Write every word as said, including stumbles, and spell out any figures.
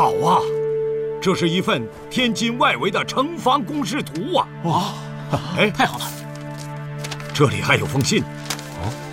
好啊，这是一份天津外围的城防工事图啊！ 哇， 哎， 太好了！ 这里还有封信。 哦，